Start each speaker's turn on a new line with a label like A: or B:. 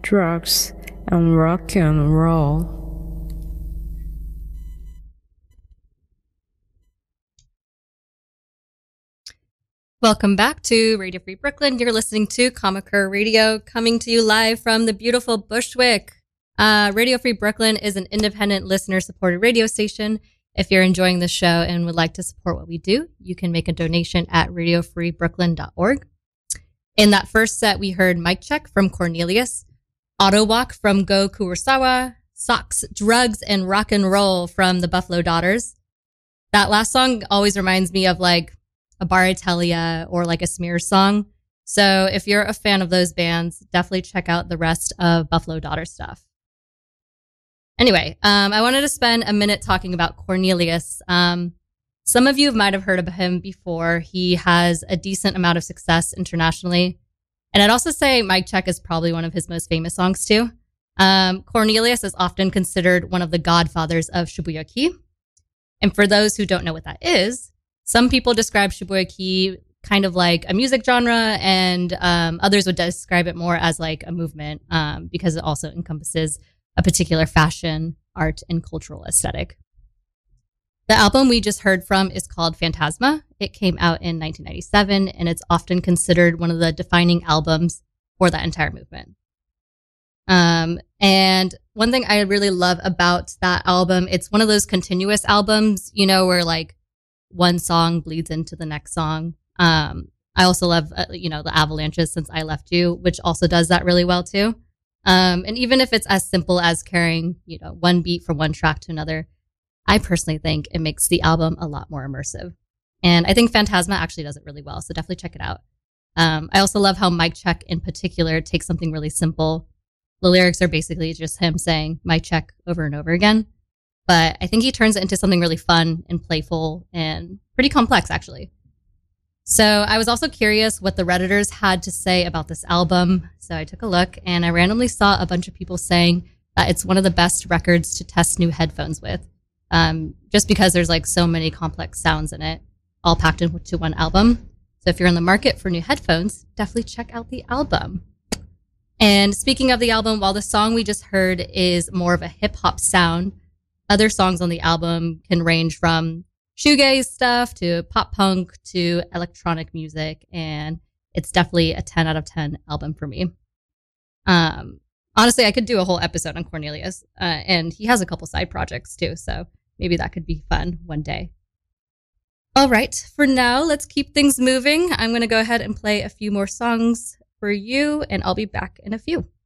A: drugs, and rock and roll.
B: Welcome back to Radio Free Brooklyn. You're listening to Comic-Her Radio, coming to you live from the beautiful Bushwick. Radio Free Brooklyn is an independent listener-supported radio station. If you're enjoying the show and would like to support what we do, you can make a donation at radiofreebrooklyn.org. In that first set, we heard Mic Check from Cornelius, Auto Walk from Go Kurosawa, Socks, Drugs, and Rock and Roll from the Buffalo Daughters. That last song always reminds me of like a Baratelia or like a Smears song. So if you're a fan of those bands, definitely check out the rest of Buffalo Daughters stuff. Anyway, I wanted to spend a minute talking about Cornelius. Some of you might have heard of him before. He has a decent amount of success internationally. And I'd also say Mic Check is probably one of his most famous songs too. Cornelius is often considered one of the godfathers of Shibuya-ki. And for those who don't know what that is, some people describe Shibuya-ki kind of like a music genre, and others would describe it more as like a movement because it also encompasses a particular fashion, art, and cultural aesthetic. The album we just heard from is called Phantasma. It came out in 1997, and it's often considered one of the defining albums for that entire movement. And one thing I really love about that album, it's one of those continuous albums, you know, where like one song bleeds into the next song. I also love, the Avalanches, Since I Left You, which also does that really well too. And even if it's as simple as carrying, one beat from one track to another, I personally think it makes the album a lot more immersive. And I think Phantasma actually does it really well. So definitely check it out. I also love how Mic Check in particular takes something really simple. The lyrics are basically just him saying Mic Check over and over again. But I think he turns it into something really fun and playful and pretty complex, actually. So I was also curious what the Redditors had to say about this album. So I took a look, and I randomly saw a bunch of people saying that it's one of the best records to test new headphones with, just because there's like so many complex sounds in it, all packed into one album. So if you're in the market for new headphones, definitely check out the album. And speaking of the album, while the song we just heard is more of a hip-hop sound, other songs on the album can range from shoegaze stuff to pop punk to electronic music, and it's definitely a 10 out of 10 album for me. Honestly, I could do a whole episode on Cornelius, and he has a couple side projects too, so maybe that could be fun one day. All right, for now, let's keep things moving. I'm going to go ahead and play a few more songs for you, and I'll be back in a few.